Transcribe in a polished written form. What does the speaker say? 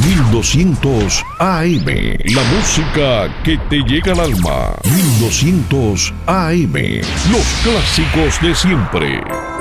1200 AM. La música que te llega al alma. 1200 AM. Los clásicos de siempre.